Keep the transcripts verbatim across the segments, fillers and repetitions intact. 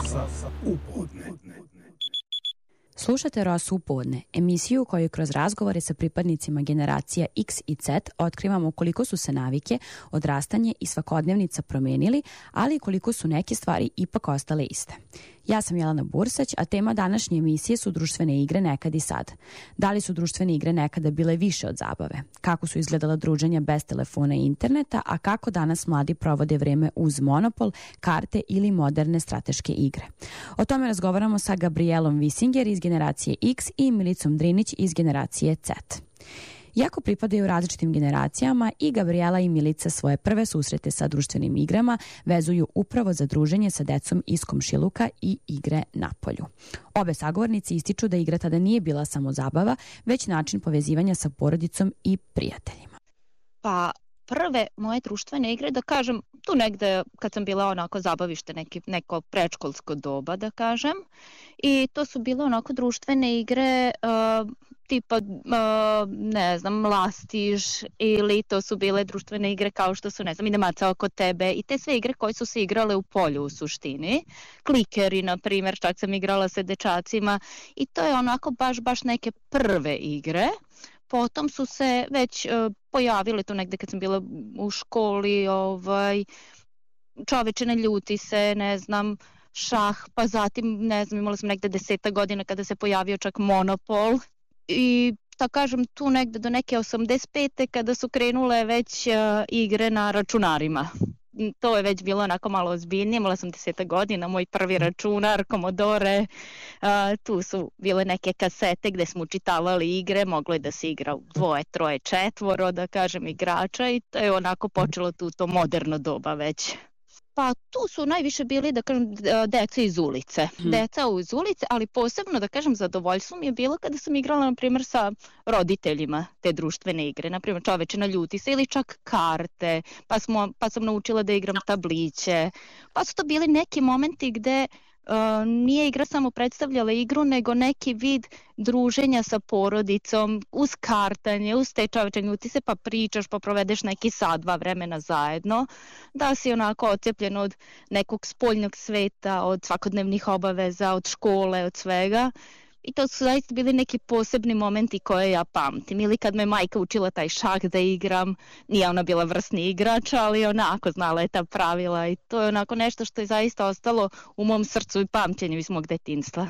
u podne. Slušate Rosu u podne, emisiju u kojoj kroz razgovore sa pripadnicima generacija X i Z otkrivamo koliko su se navike, odrastanje i svakodnevnica promenili, ali i koliko su neke stvari ipak ostale iste. Ja sam Jelena Bursać, a tema današnje emisije su društvene igre nekad i sad. Da li su društvene igre nekada bile više od zabave? Kako su izgledala druženja bez telefona i interneta, a kako danas mladi provode vreme uz monopol, karte ili moderne strateške igre? O tome razgovaramo sa Gabrielom Visinger iz generacije X i Milicom Drinić iz generacije Z. Iako pripadaju različitim generacijama, i Gabriela i Milica svoje prve susrete sa društvenim igrama vezuju upravo za druženje sa decom iz komšiluka i igre napolju. Obe sagovornici ističu da igra tada nije bila samo zabava, već način povezivanja sa porodicom i prijateljima. Pa prve moje društvene igre, da kažem, tu negde kad sam bila onako zabavište, neki, neko predškolsko doba, da kažem, i to su bile onako društvene igre uh, tipa, uh, ne znam, lastiž, ili to su bile društvene igre kao što su, ne znam, ide maca oko tebe, i te sve igre koje su se igrale u polju u suštini. Klikeri, na primjer, čak sam igrala sa dečacima, i to je onako baš, baš neke prve igre. Potom su se već uh, pojavile tu negde kad sam bila u školi, ovaj, čoveče ne ljuti se, ne znam, šah, pa zatim, ne znam, imala sam negde deseta godina kada se pojavio čak monopol, i da kažem tu negde do neke osamdeset pete kada su krenule već uh, igre na računarima. To je već bilo onako malo ozbiljnije, imala sam deseta godina, moj prvi računar, Commodore, uh, tu su bile neke kasete gde smo učitavali igre, moglo je da se igra u dvoje, troje, četvoro, da kažem, igrača, i to je onako počelo tu to moderno doba već. Pa tu su najviše bili, da kažem, deca iz ulice. Hmm. Deca iz ulice, ali posebno, da kažem, zadovoljstvo mi je bilo kada sam igrala, na primjer, sa roditeljima te društvene igre. Na primjer, čoveče na ljuti se, ili čak karte, pa, smo, pa sam naučila da igram tabliće. Pa su to bili neki momenti gde Uh, nije igra samo predstavljala igru, nego neki vid druženja sa porodicom, uz kartanje, uz te čoveče ljuti se, pa pričaš, pa provedeš neki sat, dva vremena zajedno, da si onako odcepljen od nekog spoljnog sveta, od svakodnevnih obaveza, od škole, od svega. I to su zaista bili neki posebni momenti koje ja pamtim. Ili kad me majka učila taj šah da igram, nije ona bila vrsni igrač, ali onako znala je ta pravila, i to je onako nešto što je zaista ostalo u mom srcu i pamćenju iz mog detinjstva.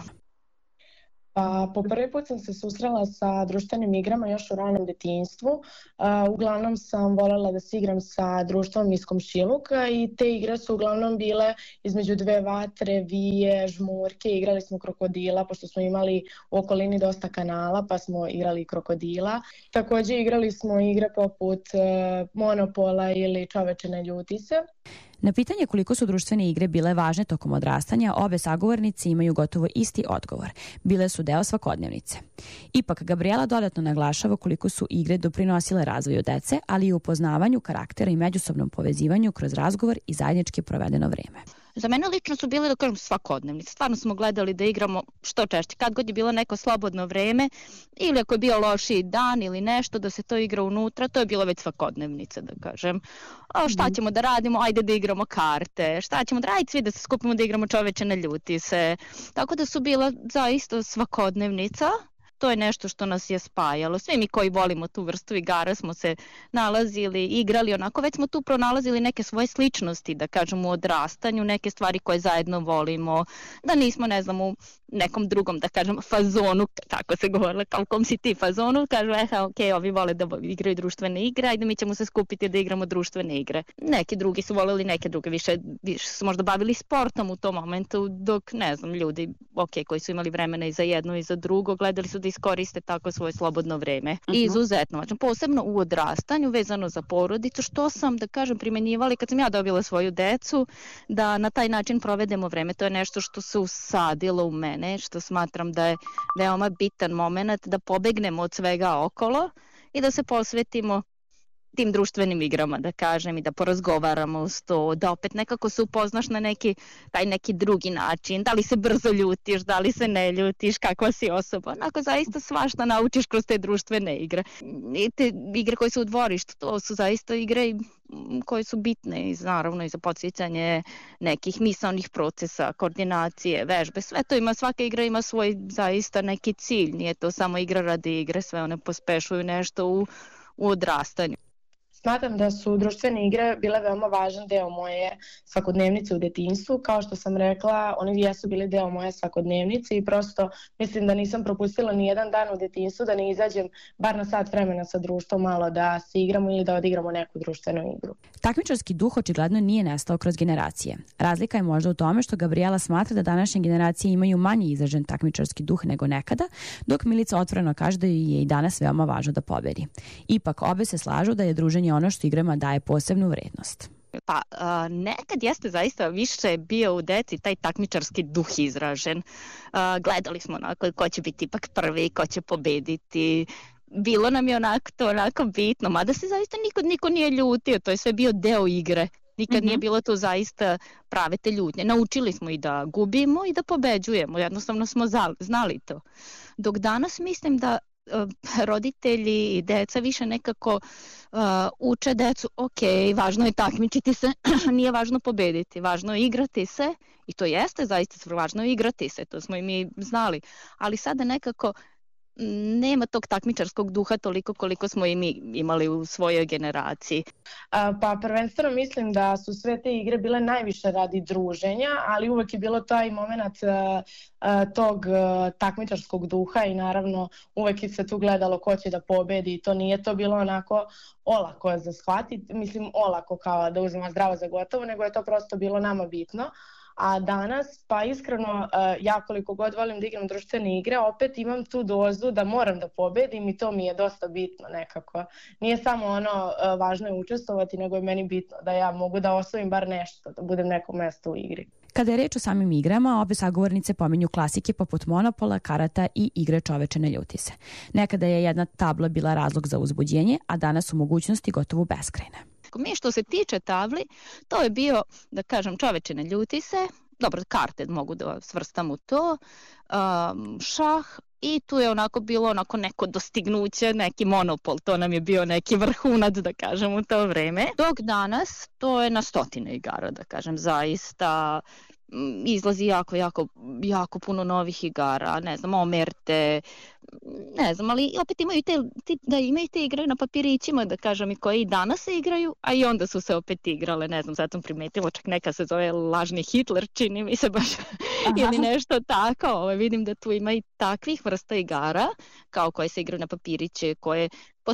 Pa, po prvi put sam se susrela sa društvenim igrama još u ranom detinjstvu. Uh, uglavnom sam voljela da se igram sa društvom iz komšiluka, i te igre su uglavnom bile između dve vatre, vije, žmurke. Igrali smo krokodila, pošto smo imali u okolini dosta kanala, pa smo igrali krokodila. Također igrali smo igre poput uh, Monopola ili Čoveče ne ljuti se. Na pitanje koliko su društvene igre bile važne tokom odrastanja, obe sagovornice imaju gotovo isti odgovor. Bile su deo svakodnevnice. Ipak, Gabriela dodatno naglašava koliko su igre doprinosile razvoju dece, ali i upoznavanju karaktera i međusobnom povezivanju kroz razgovor i zajednički provedeno vreme. Za mene lično su bile, da kažem, svakodnevnice. Stvarno smo gledali da igramo što češće. Kad god je bilo neko slobodno vreme, ili ako je bio lošiji dan ili nešto, da se to igra unutra, to je bilo već svakodnevnica, da kažem. A šta ćemo da radimo? Ajde da igramo karte. Šta ćemo da radimo? Svi da se skupimo da igramo Čoveče ne ljuti se. Tako da su bila zaista svakodnevnica. To je nešto što nas je spajalo. Svi mi koji volimo tu vrstu igara smo se nalazili, igrali onako, već smo tu pronalazili neke svoje sličnosti, da kažem, u odrastanju, neke stvari koje zajedno volimo, da nismo, ne znam, u nekom drugom, da kažem, fazonu, tako se govorilo, kao kom si ti fazonu, kažu, eh, ok, ovi vole da igraju društvene igre, ajde mi ćemo se skupiti da igramo društvene igre. Neki drugi su voleli, neke druge više, više su možda bavili sportom u tom momentu, dok, ne znam, ljudi, ok, koji su imali vremena i za jedno i za drugo, gledali su da iskoriste tako svoje slobodno vreme. Uh-huh. I izuzetno važno, posebno u odrastanju, vezano za porodicu, što sam, da kažem, primenjivala kad sam ja dobila svoju decu, da na taj način provedemo vreme. To je nešto što se usadilo u mene, što smatram da je veoma bitan moment da pobegnemo od svega okolo i da se posvetimo tim društvenim igrama, da kažem, i da porazgovaramo uz to, da opet nekako se upoznaš na neki, taj neki drugi način, da li se brzo ljutiš, da li se ne ljutiš, kakva si osoba, onako zaista svašta naučiš kroz te društvene igre. I te igre koje su u dvorištu, to su zaista igre koje su bitne, naravno i za podsjećanje nekih misaonih procesa, koordinacije, vežbe, sve to ima, svaka igra ima svoj zaista neki cilj, nije to samo igra radi igre, sve one pospešuju nešto u, u odrastanju. Smatram da su društvene igre bile veoma važan deo moje svakodnevnice u detinjstvu. Kao što sam rekla, oni jesu bili deo moje svakodnevnice i prosto mislim da nisam propustila ni jedan dan u detinjstvu da ne izađem bar na sat vremena sa društvom malo da se igramo ili da odigramo neku društvenu igru. Takmičarski duh očigledno nije nestao kroz generacije. Razlika je možda u tome što Gabriela smatra da današnje generacije imaju manje izražen takmičarski duh nego nekada, dok Milica otvoreno kaže da je i danas veoma važno da pobedi. Ipak obe se slažu da je druženje ono što igrama daje posebnu vrednost. Pa a, nekad jeste zaista više bio u deci taj takmičarski duh izražen. A, gledali smo onako ko će biti ipak prvi, ko će pobediti. Bilo nam je onako to onako bitno, mada se zaista niko, niko nije ljutio, to je sve bio deo igre. Nikad mm-hmm. nije bilo to zaista prave te ljutnje. Naučili smo i da gubimo i da pobeđujemo, jednostavno smo znali to. Dok danas mislim da roditelji i deca više nekako uh, uče decu, ok, važno je takmičiti se, nije važno pobediti, važno je igrati se i to jeste zaista važno je igrati se, to smo i mi znali, ali sada nekako nema tog takmičarskog duha toliko koliko smo i mi imali u svojoj generaciji. Pa prvenstveno mislim da su sve te igre bile najviše radi druženja, ali uvek je bilo taj moment tog takmičarskog duha i naravno uvek se tu gledalo ko će da pobedi i to nije to bilo onako olako za shvatiti, mislim olako kao da uzmemo zdravo za gotovo, nego je to prosto bilo nama bitno. A danas, pa iskreno, ja koliko god volim da igram društvene igre, opet imam tu dozu da moram da pobedim i to mi je dosta bitno nekako. Nije samo ono važno je učestvovati, nego je meni bitno da ja mogu da osvojim bar nešto, da budem neko mesto u igri. Kada je reč o samim igrama, obe sagovornice pominju klasike poput Monopola, karata i igre Čoveče ne ljuti se. Nekada je jedna tabla bila razlog za uzbuđenje, a danas su mogućnosti gotovo beskrajne. Mi što se tiče tabli, to je bio, da kažem, Čoveče ne ljuti se, dobro, karte mogu da svrstam u to, um, šah i tu je onako bilo onako neko dostignuće, neki monopol, to nam je bio neki vrhunac, da kažem, u to vreme. Dok danas to je na stotine igara, da kažem, zaista izlazi jako, jako, jako puno novih igara, ne znam, omerte, ne znam, ali opet imaju te, da imaju te igre na papirićima, da kažem, i koje i danas se igraju, a i onda su se opet igrale, ne znam, sad sam primetila, čak neka se zove Lažni Hitler, čini mi se baš, ili nešto tako, Ovo, vidim da tu ima i takvih vrsta igara, kao koje se igraju na papiriće, koje